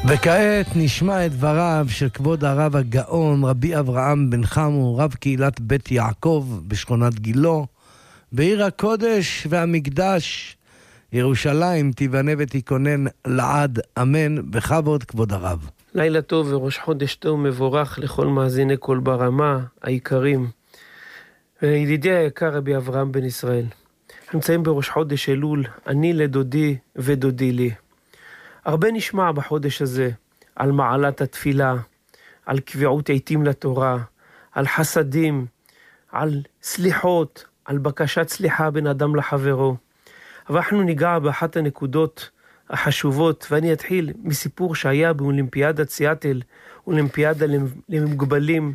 וכעת נשמע את דבריו של כבוד הרב הגאון רבי אברהם בן חמו, רב קהילת בית יעקב בשכונת גילו, בעיר הקודש והמקדש ירושלים תיבנה ותיכונן לעד, אמן. בכבוד כבוד הרב. לילה טוב וראש חודש טוב מבורך לכל מאזיני קול ברמה היקרים. ידידי היקר רבי אברהם בן ישראל, אנחנו נמצאים בראש חודש אלול, אני לדודי ודודי לי. הרבה נשמע בחודש הזה על מעלת התפילה, על קביעות עיתים לתורה, על חסדים, על סליחות, על בקשת סליחה בין אדם לחברו. אבל אנחנו ניגע באחת הנקודות החשובות, ואני אתחיל מסיפור שהיה באולימפיאדת סיאטל, אולימפיאדה למוגבלים,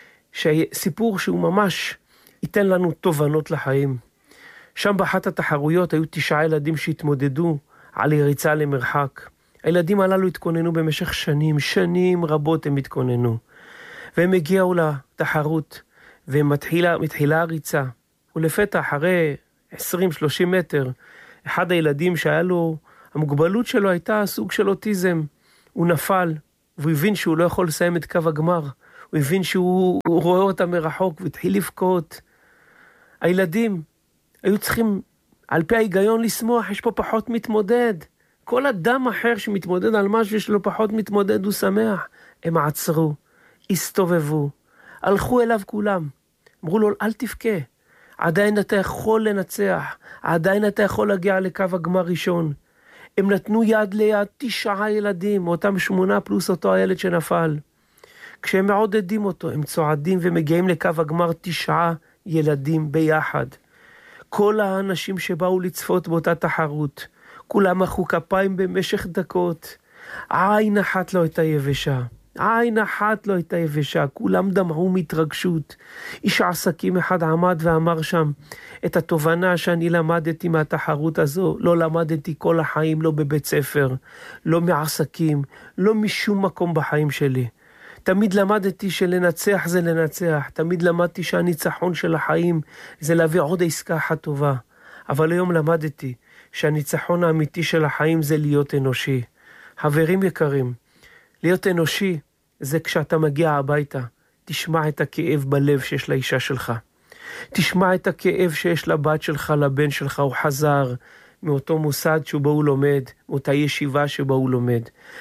סיפור שהוא ממש ייתן לנו תובנות לחיים. שם באחת התחרויות היו 9 ילדים שהתמודדו על יריצה למרחק. הילדים הללו התכוננו במשך שנים רבות הם התכוננו. והם הגיעו לתחרות, ומתחילה הריצה. ולפתע אחרי 20-30 מטר, אחד הילדים שהיה לו, המוגבלות שלו הייתה סוג של אוטיזם. הוא נפל, והוא הבין שהוא לא יכול לסיים את קו הגמר. הוא הבין שהוא רואה אותה מרחוק, והתחיל לבכות. הילדים היו צריכים, על פי ההיגיון, לשמוח, יש פה פחות מתמודד. כל אדם אחר שמתמודד על משהו שלו פחות מתמודד, הוא שמח. הם עצרו, הסתובבו, הלכו אליו כולם. אמרו לו, אל תבכה, עדיין אתה יכול לנצח, עדיין אתה יכול להגיע לקו הגמר ראשון. הם נתנו יד ליד 9 ילדים, אותם 8 פלוס אותו הילד שנפל. כשהם מעודדים אותו, הם צועדים ומגיעים לקו הגמר 9 ילדים ביחד. כל האנשים שבאו לצפות באותה תחרות, כולם מחאו כפיים במשך דקות. עין אחת לא הייתה יבשה. עין אחת לא הייתה יבשה. כולם דמעו מתרגשות. איש העסקים אחד עמד ואמר שם את התובנה שאני למדתי מהתחרות הזו. לא למדתי כל החיים, לא בבית ספר, לא מעסקים, לא משום מקום בחיים שלי. תמיד למדתי שלנצח זה לנצח. תמיד למדתי שהניצחון של החיים זה להביא עוד עסקה אחת טובה. אבל היום למדתי שהניצחון האמיתי של החיים זה להיות אנושי. חברים יקרים, להיות אנושי זה כשאתה מגיע הביתה, תשמע את הכאב בלב שיש לאישה שלך. תשמע את הכאב שיש לבת שלך, לבן שלך, הוא חזר מאותו מוסד שבו הוא לומד, מאותה ישיבה שבו הוא לומד,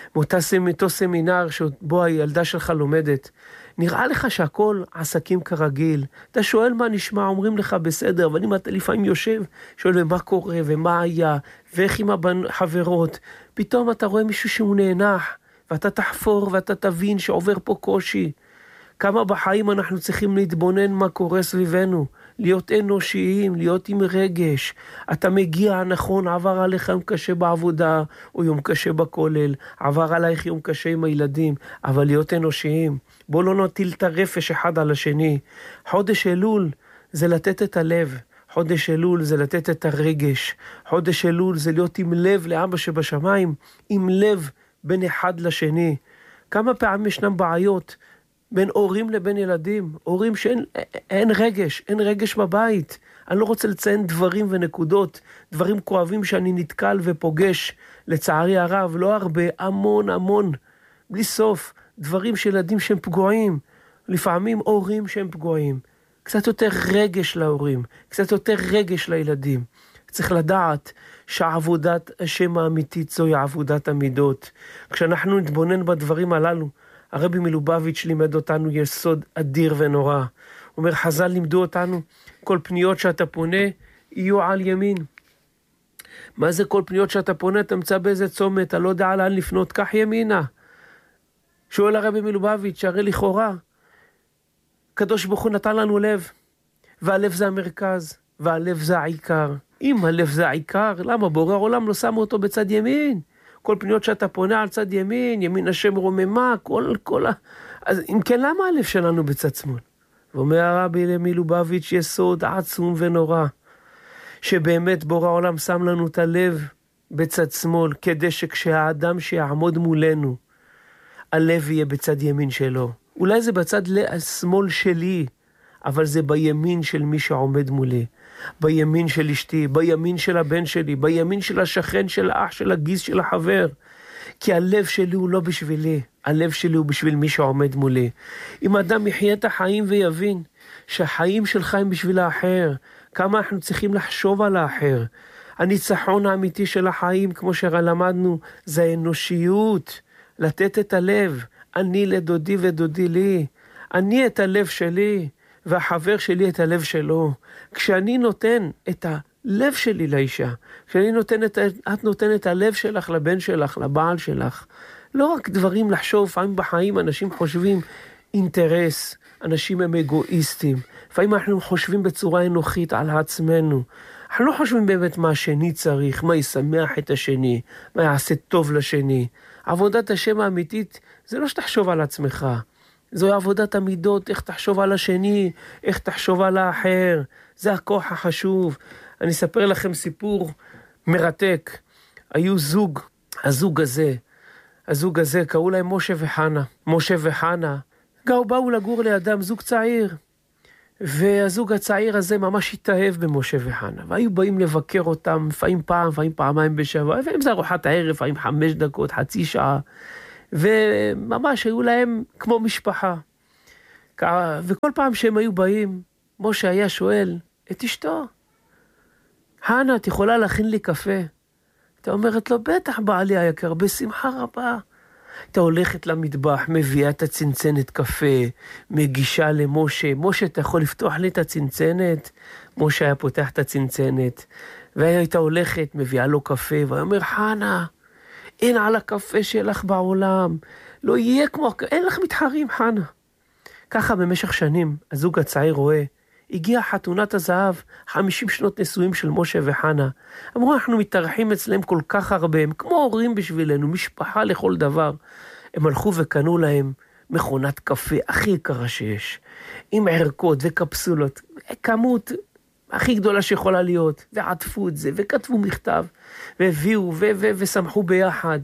מאותו סמינר שבו הילדה שלך לומדת. נראה לך שהכל עסקים כרגיל. אתה שואל מה נשמע, אומרים לך בסדר, אבל אם אתה לפעמים יושב, שואל מה קורה ומה היה, ואיך עם החברות, פתאום אתה רואה מישהו שהוא נאנח, ואתה תחפור ואתה תבין שעובר פה קושי. כמה בחיים אנחנו צריכים להתבונן מה קורה סביבנו, להיות אנושיים, להיות עם רגש. אתה מגיע, נכון, עבר עליך יום קשה בעבודה, או יום קשה בכולל, עבר עלייך יום קשה עם הילדים, אבל להיות אנושיים. בוא לא נטיל את הרפש אחד על השני. חודש אלול זה לתת את הלב. חודש אלול זה לתת את הרגש. חודש אלול זה להיות עם לב לאבא שבשמיים, עם לב בין אחד לשני. כמה פעמים ישנם בעיות בין הורים לבין ילדים, הורים שאין רגש, אין רגש בבית. אני לא רוצה לציין דברים ונקודות, דברים כואבים שאני נתקל ופוגש, לצערי הרב, לא הרבה, המון, בלי סוף, דברים של ילדים שהם פגועים, לפעמים הורים שהם פגועים. קצת יותר רגש להורים, קצת יותר רגש לילדים. צריך לדעת שעבודת השם האמיתית זוהי עבודת המידות. כשאנחנו נתבונן בדברים הללו, הרבי מלובביץ' לימד אותנו יסוד אדיר ונורא. הוא אומר, חז"ל לימדו אותנו, כל פניות שאתה פונה יהיו על ימין. מה זה כל פניות שאתה פונה? אתה מצא באיזה צומת, אתה לא יודע לאן לפנות, כך ימינה. שואל הרבי מלובביץ', הרי לכאורה, קדוש ברוך הוא נתן לנו לב, והלב זה המרכז, והלב זה העיקר. אם הלב זה העיקר, למה בורא העולם לא שם אותו בצד ימין? כל פניות שאתה פונה על צד ימין, ימין השם רוממה, אז אם כן, למה הלב שלנו בצד שמאל? ואומר הרבי מלובביץ' יסוד עצום ונורא, שבאמת בורא העולם שם לנו את הלב בצד שמאל, כדי שכשהאדם שיעמוד מולנו, הלב יהיה בצד ימין שלו. אולי זה בצד השמאל שלי, אבל זה בימין של מי שעומד מולי. בימין של אשתי, בימין של הבן שלי, בימין של השכן, של האח, של הגיס, של החבר. כי הלב שלי הוא לא בשבילי, הלב שלי הוא בשביל מי שעומד מולי. אם אדם יחיה את החיים ויבין שהחיים שלך הם בשביל האחר, כמה אנחנו צריכים לחשוב על האחר. הניצחון האמיתי של החיים, כמו שלמדנו, זה האנושיות, לתת את הלב. אני לדודי ודודי לי, אני את הלב שלי, והחבר שלי את הלב שלו. כשאני נותן את הלב שלי לאישה, כשאני נותן את נותנת את הלב שלך לבן שלך, לבעל שלך, לא רק דברים לחשוב, לפעמים בחיים אנשים חושבים אינטרס, אנשים הם אגואיסטים, לפעמים אנחנו חושבים בצורה אנוכית על עצמנו, אנחנו לא חושבים באמת מה השני צריך, מה ישמח את השני, מה יעשה טוב לשני. עבודת השם האמיתית זה לא שתחשוב על עצמך, זו עבודת המידות, איך תחשוב על השני, איך תחשוב על האחר, זה הכוח החשוב. אני אספר לכם סיפור מרתק. היו זוג, הזוג הזה קראו להם משה וחנה. משה וחנה באו לגור לידם, זוג צעיר, והזוג הצעיר הזה ממש התאהב במשה וחנה, והיו באים לבקר אותם, לפעמים פעם, לפעמים פעמיים בשבוע, לפעמים זה ארוחת הערב, לפעמים 5 דקות, חצי שעה, וממש היו להם כמו משפחה. וכל פעם שהם היו באים, משה היה שואל את אשתו, חנה, את יכולה להכין לי קפה? אתה אומרת לו, בטח בעלי היקר, בשמחה רבה. אתה הולכת למטבח, מביאה את הצנצנת קפה, מגישה למשה, משה, אתה יכול לפתוח לי את הצנצנת? משה היה פותח את הצנצנת, והייתה הולכת, מביאה לו קפה, והיא אומר, חנה, אין על הקפה שלך בעולם, לא יהיה כמו, אין לך מתחרים, חנה. ככה במשך שנים, הזוג הצעיר רואה, הגיעה חתונת הזהב, 50 שנות נישואים של משה וחנה. אמרו, אנחנו מתארחים אצלם כל כך הרבה, הם כמו הורים בשבילנו, משפחה לכל דבר. הם הלכו וקנו להם מכונת קפה הכי יקרה שיש, עם ערכות וקפסולות, כמות הכי גדולה שיכולה להיות, ועטפו את זה, וכתבו מכתב, והביאו, ושמחו ביחד.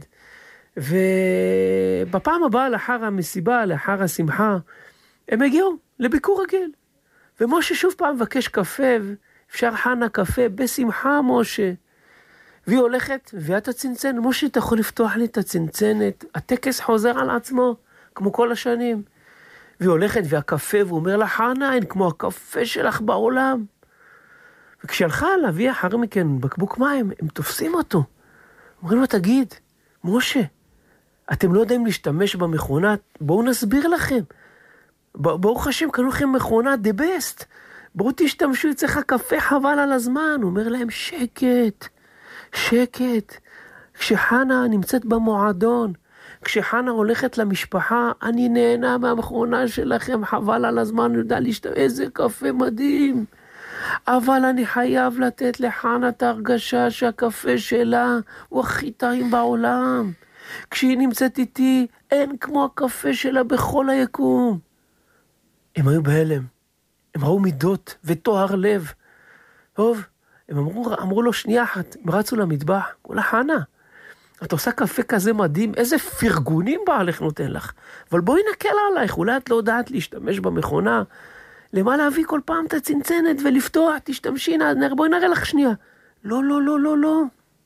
ובפעם הבאה, לאחר המסיבה, לאחר השמחה, הם הגיעו לביקור רגיל. ומשה שוב פעם מבקש קפה, אפשר חנה קפה, בשמחה משה. והיא הולכת, והיא את הצנצנת, משה, אתה יכול לפתוח לי את הצנצנת, הטקס חוזר על עצמו, כמו כל השנים. והיא הולכת, והקפה, והוא אומר לה, חנה, אין כמו הקפה שלך בעולם. וכשהלכה להביא אחר מכן בקבוק מים, הם תופסים אותו. אומרים לו, תגיד, משה, אתם לא יודעים להשתמש במכונה, בואו נסביר לכם. ברוך השם, קנו לכם מכונה, the best. בואו תשתמשו, יצריך קפה חבל על הזמן. הוא אומר להם, שקט, שקט. כשחנה נמצאת במועדון, כשחנה הולכת למשפחה, אני נהנה מהמכונה שלכם, חבל על הזמן, אני יודע להשתמש, איזה קפה מדהים. אבל אני חייב לתת לחנה את ההרגשה שהקפה שלה הוא הכי טעים בעולם. כשהיא נמצאת איתי, אין כמו הקפה שלה בכל היקום. הם היו בהלם, הם ראו מידות וטוהר לב. טוב, הם אמרו לו שנייה אחת, הם רצו למטבח, אמרו לה, חנה, את עושה קפה כזה מדהים, איזה פרגונים בעלך נותן לך, אבל בואי נקל עלייך, אולי את לא יודעת להשתמש במכונה, למה להביא כל פעם את הצנצנת ולפתוח, תשתמשי, בואי נראה לך שנייה. לא, לא, לא, לא, לא.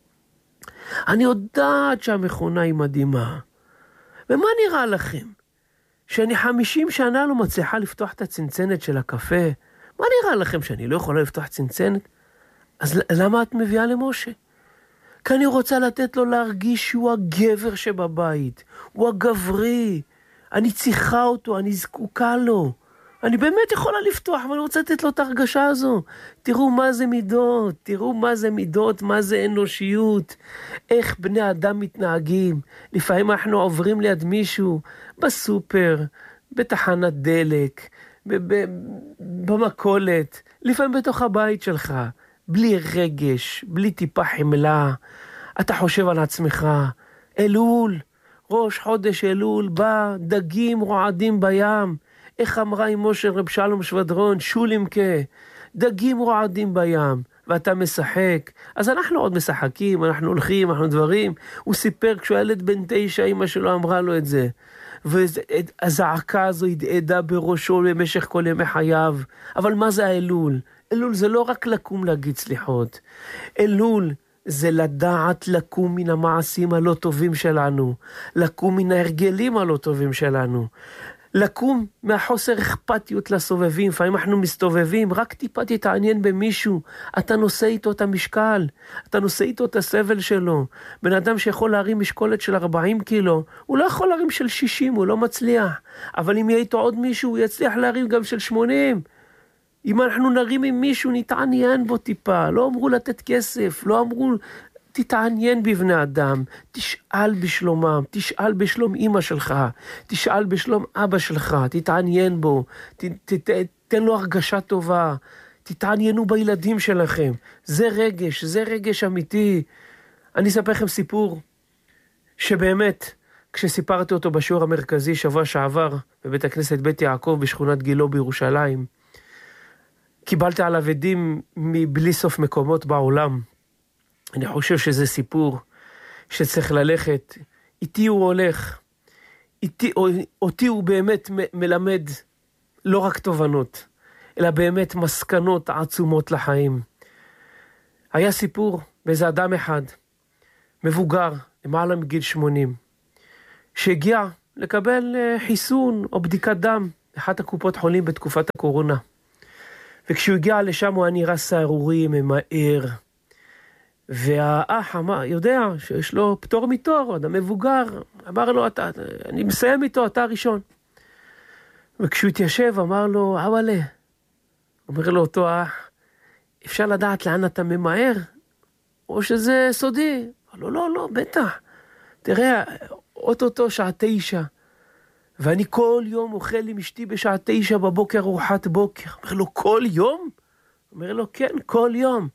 אני יודעת שהמכונה היא מדהימה. ומה נראה לכם? שאני 50 שנה לא מצליחה לפתוח את הצנצנת של הקפה. מה נראה לכם שאני לא יכולה לפתוח צנצנת? אז למה את מביאה למשה? כי אני רוצה לתת לו להרגיש שהוא הגבר שבבית. הוא הגברי. אני צריכה אותו, אני זקוקה לו. אני באמת יכולה לפתוח, אבל אני רוצה לתת לו את הרגשה הזו. תראו מה זה מידות, תראו מה זה מידות, מה זה אנושיות, איך בני אדם מתנהגים. לפעמים אנחנו עוברים ליד מישהו, בסופר, בתחנת דלק, במכולת, לפעמים בתוך הבית שלך, בלי רגש, בלי טיפה חמלה. אתה חושב על עצמך, אלול, ראש חודש אלול, בא דגים רועדים בים, איך אמרה עם משה רב שלום שבדרון, שולימקה, דגים רועדים בים, ואתה משחק. אז אנחנו עוד משחקים, אנחנו הולכים, אנחנו דברים. הוא סיפר כשהוא ילד בן 9, אמא שלו אמרה לו את זה. והזעקה הזו הדהדה בראשו במשך כל ימי חייו. אבל מה זה האלול? אלול זה לא רק לקום להגיד סליחות. אלול זה לדעת לקום מן המעשים הלא טובים שלנו, לקום מן ההרגלים הלא טובים שלנו, לקום מהחוסר אכפתיות לסובבים. לפעמים אנחנו מסתובבים, רק טיפה תתעניין במישהו, אתה נושא איתו את המשקל, אתה נושא איתו את הסבל שלו. בן אדם שיכול להרים משקולת של 40 קילו, הוא לא יכול להרים של 60, הוא לא מצליח. אבל אם יהיה איתו עוד מישהו, הוא יצליח להרים גם של 80. אם אנחנו נרים עם מישהו, נתעניין בו טיפה. לא אמרו לתת כסף, לא אמרו, תתעניין בבני אדם, תשאל בשלומם, תשאל בשלום אמא שלך, תשאל בשלום אבא שלך, תתעניין בו, תן לו הרגשה טובה, תתעניינו בילדים שלכם. זה רגש אמיתי. אני אספר לכם סיפור, שבאמת, כשסיפרתי אותו בשיעור המרכזי שבוע שעבר, בבית הכנסת בית יעקב בשכונת גילו בירושלים, קיבלתי עליו עדים מבלי סוף מקומות בעולם. אני חושב שזה סיפור שצריך ללכת. איתי הוא הולך. אותי הוא באמת מלמד לא רק תובנות, אלא באמת מסקנות עצומות לחיים. היה סיפור באיזה אדם אחד, מבוגר, למעלה מגיל 80, שהגיע לקבל חיסון או בדיקת דם, אחת הקופות חולים בתקופת הקורונה. וכשהוא הגיע לשם הוא היה נראה סערורי, ממהר. והאח אמר, יודע שיש לו פטור מתור, אדם מבוגר, אמר לו, אני מסיים איתו, אתה הראשון. וכשהוא התיישב, אמר לו, אבאלה, אומר לו אותו אח, אפשר לדעת לאן אתה ממהר? או שזה סודי? אמר לו, לא, בטח. תראה, אוטוטו שעה 9, ואני כל יום אוכל עם אשתי בשעה 9 בבוקר ארוחת בוקר. אומר לו, כל יום? אומר לו, כן, כל יום.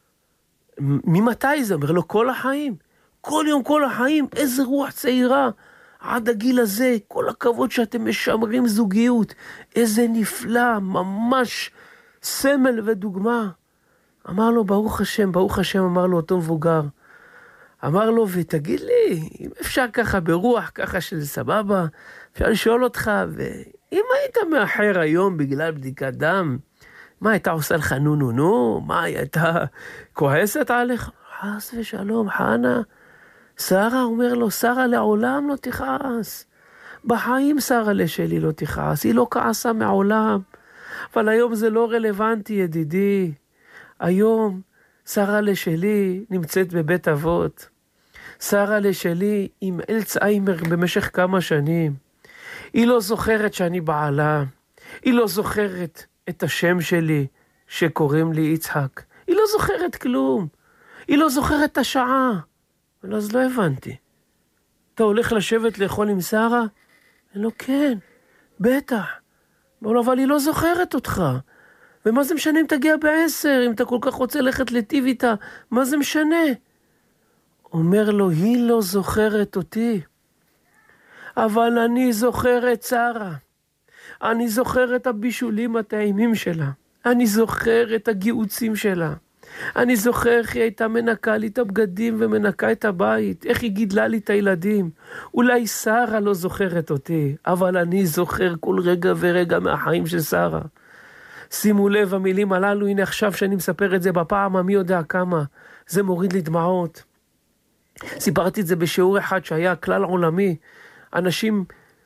ממתי זה? אומר לו, כל החיים. כל יום, כל החיים. איזה רוח צעירה. עד הגיל הזה, כל הכבוד שאתם משמרים זוגיות. איזה נפלא, ממש סמל ודוגמה. אמר לו, ברוך השם, אמר לו אותו מבוגר. אמר לו, ותגיד לי, אם אפשר ככה ברוח, ככה של סבבה, אפשר לשאול אותך, ואם היית מאחר היום בגלל בדיקת דם, מה הייתה עושה לך נו? מה הייתה כועסת עליך? חס ושלום, חנה. שרה אומר לו, שרה לעולם לא תכעס. בחיים שרה לשלי לא תכעס, היא לא כעסה מעולם. אבל היום זה לא רלוונטי, ידידי. היום שרה לשלי נמצאת בבית אבות. שרה לשלי עם אלצהיימר במשך כמה שנים. היא לא זוכרת שאני בעלה. היא לא זוכרת את השם שלי שקוראים לי יצחק. היא לא זוכרת כלום. היא לא זוכרת את השעה. אז לא הבנתי. אתה הולך לשבת לאכול עם שרה? לא, כן, בטח. אבל היא לא זוכרת אותך. ומה זה משנה אם תגיע ב10, אם אתה כל כך רוצה ללכת לטיב איתה? מה זה משנה? אומר לו, היא לא זוכרת אותי. אבל אני זוכר את שרה. אני זוכר את הבישולים הטעימים שלה. אני זוכר את הגיעוצים שלה. אני זוכר איך היא הייתה מנקה לי את הבגדים ומנקה את הבית. איך היא גידלה לי את הילדים. אולי שרה לא זוכרת אותי, אבל אני זוכר כל רגע ורגע מהחיים של שרה. שימו לב, המילים הללו, הנה עכשיו שאני מספר את זה בפעם, מי יודע כמה. זה מוריד לי דמעות. סיפרתי את זה בשיעור אחד שהיה כלל עולמי. אנשים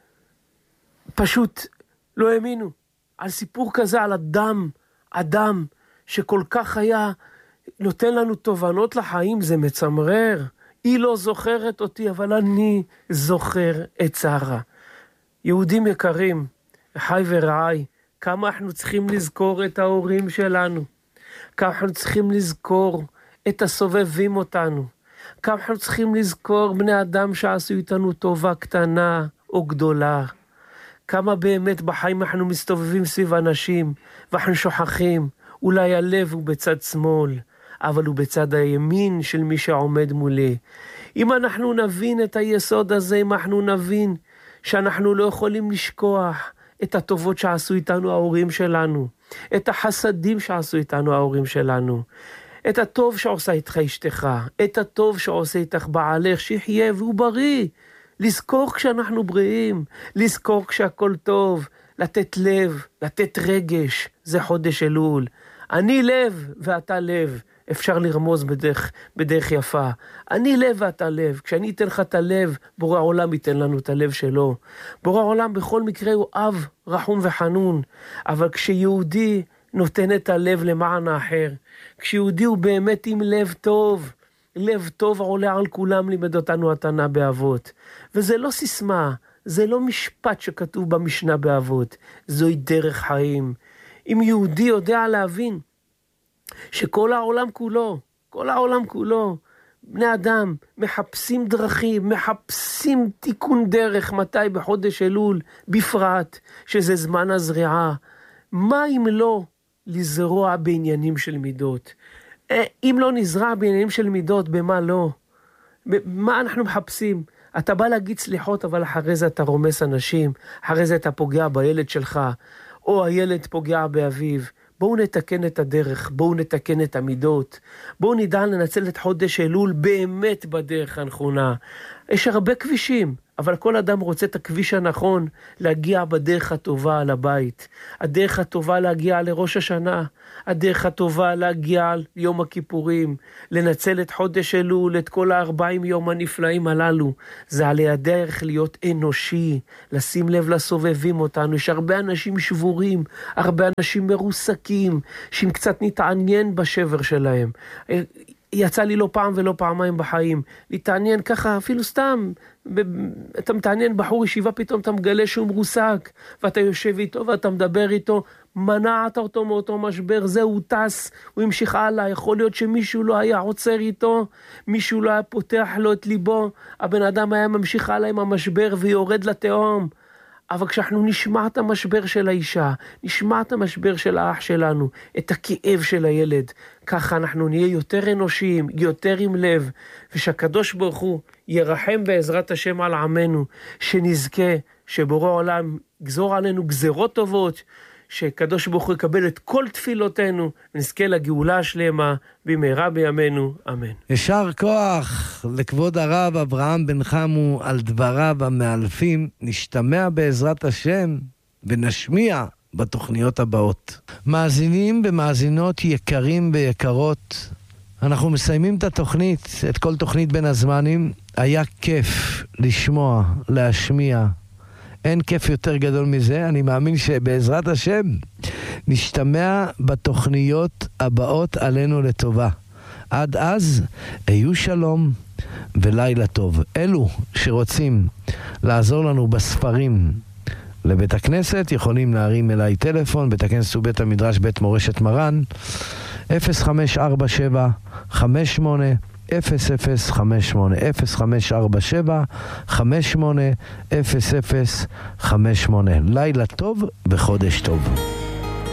פשוט לא האמינו על סיפור כזה, על אדם שכל כך היה נותן לנו תובנות לחיים. זה מצמרר. היא לא זוכרת אותי, אבל אני זוכר את שרה. יהודים יקרים, חי ורעי, כמה אנחנו צריכים לזכור את ההורים שלנו, כמה אנחנו צריכים לזכור את הסובבים אותנו, כמה אנחנו צריכים לזכור בני אדם שעשו איתנו טובה קטנה או גדולה, כמה באמת בחיים אנחנו מסתובבים סביב אנשים, ואנחנו שוכחים, אולי הלב הוא בצד שמאל, אבל הוא בצד הימין של מי שעומד מולי. אם אנחנו נבין את היסוד הזה, אם אנחנו נבין שאנחנו לא יכולים לשכוח את הטובות שעשו איתנו ההורים שלנו, את החסדים שעשו איתנו ההורים שלנו, את הטוב שעושה איתך אשתך, את הטוב שעושה איתך בעלך, שיחיה והוא בריא. לזכור כשאנחנו בריאים, לזכור כשהכל טוב, לתת לב, לתת רגש. זה חודש אלול. אני לב ואתה לב. אפשר לרמוז בדרך יפה. אני לב ואתה לב. כשאני אתן לך את הלב, בורא העולם ייתן לנו את הלב שלו. בורא העולם בכל מקרה הוא אב רחום וחנון. אבל כשיהודי נותן את הלב למען האחר, כשיהודי הוא באמת עם לב טוב, לב טוב עולה על כולם, לימד אותנו התנא באבות. וזה לא סיסמה, זה לא משפט שכתוב במשנה באבות, זוהי דרך חיים. אם יהודי יודע להבין שכל העולם כולו, בני אדם מחפשים דרכים, מחפשים תיקון דרך, מתי? בחודש אלול, בפרט, שזה זמן הזריעה. מה אם לא לזרוע בעניינים של מידות? אם לא נזרע בעניינים של מידות, במה לא? מה אנחנו מחפשים? אתה בא להגיד סליחות, אבל אחרי זה אתה רומס אנשים, אחרי זה אתה פוגע בילד שלך, או הילד פוגע באביו. בואו נתקן את הדרך, בואו נתקן את המידות, בואו נדע לנצל את חודש אלול באמת בדרך הנכונה. יש הרבה כבישים, אבל כל אדם רוצה את הכביש הנכון, להגיע בדרך הטובה לבית, הדרך הטובה להגיע לראש השנה, הדרך הטובה להגיע ליום הכיפורים, לנצל את חודש אלול, את כל 40 יום הנפלאים הללו. זה על הדרך להיות אנושי, לשים לב לסובבים אותנו. יש הרבה אנשים שבורים, הרבה אנשים מרוסקים, שאם קצת נתעניין בשבר שלהם. יצא לי לא פעם ולא פעמיים בחיים, להתעניין ככה, אפילו סתם, אתה מתעניין בחור ישיבה, פתאום אתה מגלה שהוא מרוסק, ואתה יושב איתו ואתה מדבר איתו, מנעת אותו מאותו משבר, הוא טס, הוא המשיך הלאה. יכול להיות שמישהו לא היה עוצר איתו, מישהו לא היה פותח לו את ליבו, הבן אדם היה ממשיך הלאה עם המשבר ויורד לתהום. אבל כשאנחנו נשמע את המשבר של האישה, נשמע את המשבר של האח שלנו, את הכאב של הילד, ככה אנחנו נהיה יותר אנושיים, יותר עם לב, ושהקדוש ברוך הוא ירחם בעזרת השם על עמנו, שנזכה, שבורא עולם גזור עלינו גזרות טובות, שקדוש ברוך הוא יקבל את כל תפילותינו, ונזכה לגאולה השלמה במהרה בימינו, אמן. ישר כוח לכבוד הרב אברהם בן חמו על דבריו המאלפים, נשתמע בעזרת השם ונשמיע בתוכניות הבאות. מאזינים ומאזינות יקרים ויקרות, אנחנו מסיימים את התוכנית, את כל תוכנית בין הזמנים. היה כיף לשמוע, להשמיע, אין כיף יותר גדול מזה. אני מאמין שבעזרת השם נשתמע בתוכניות הבאות עלינו לטובה. עד אז, היו שלום ולילה טוב. אלו שרוצים לעזור לנו בספרים לבית הכנסת, יכולים להרים אליי טלפון, בית הכנסת ובית המדרש בית מורשת מרן, 0547 58 0058 0547 58 0058. לילה טוב וחודש טוב.